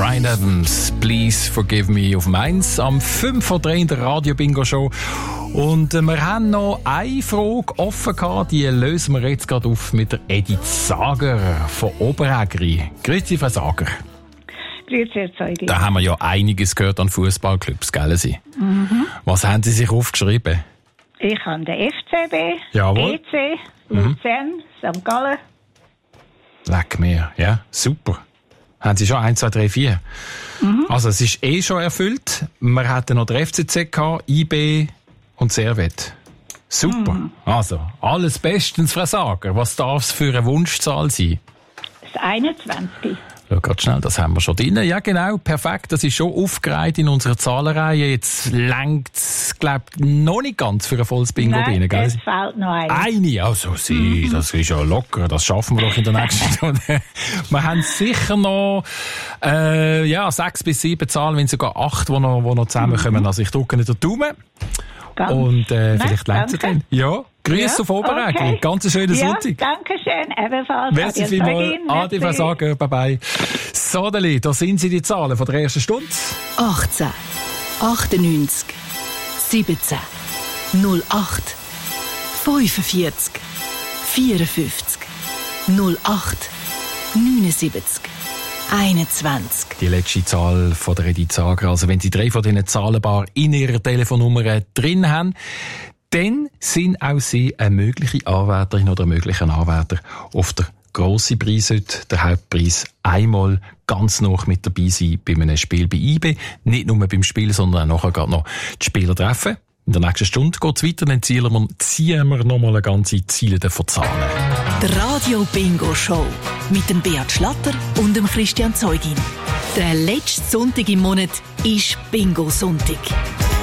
Bryan Adams, Please Forgive Me auf Mainz am 5:03 in der Radio-Bingo-Show. Und wir haben noch eine Frage offen gehabt, die lösen wir jetzt gerade auf mit der Edith Sager von Oberägeri. Grüezi, Frau Sager. Grüezi, Herr Zeugin. Da haben wir ja einiges gehört an Fußballclubs, gell Sie? Mhm. Was haben Sie sich aufgeschrieben? Ich habe den FCB, Jawohl. EC, Luzern, St. Gallen. Leck mir, ja, super. Haben Sie schon 1, 2, 3, 4? Also es ist schon erfüllt. Wir hatten noch den FCZ gehabt, IB und Servet. Super. Also, alles bestens, Frau Sager. Was darf es für eine Wunschzahl sein? Das 21. Schau grad schnell, das haben wir schon drin. Ja, genau, perfekt. Das ist schon aufgereiht in unserer Zahlenreihe. Jetzt längt es, glaube ich, noch nicht ganz für ein volles Bingo drin, gell? Es fehlt noch eine. Eine? Also, das ist ja locker. Das schaffen wir doch in der nächsten Stunde. Wir haben sicher noch 6 bis 7 Zahlen, wenn sogar 8, die noch zusammenkommen. Also, ich drücke nicht den Daumen. Ganz Und vielleicht lernt ihr danke. dann. Ja, Grüße auf Oberägeri. Okay. Ganz einen schönen Sonntag. Danke schön, ebenfalls. Merci vielmals. Adi, Frau Sager, bye bye. So, da sind sie die Zahlen von der ersten Stunde. 18, 98, 17, 08, 45, 54, 08, 79, 21. Die letzte Zahl von der Edith Sager. Also wenn Sie 3 von diesen Zahlenbar in Ihrer Telefonnummer drin haben, dann sind auch Sie eine mögliche Anwärterin oder ein möglicher Anwärter auf der grossen Preis heute, der Hauptpreis, einmal ganz noch mit dabei sein bei einem Spiel bei IB. Nicht nur beim Spiel, sondern auch nachher gerade noch die Spieler treffen. In der nächsten Stunde geht es weiter, dann ziehen wir noch mal eine ganze Ziele von Zahlen. Die Radio-Bingo-Show mit dem Beat Schlatter und dem Christian Zeugin. Der letzte Sonntag im Monat ist Bingo-Sonntag.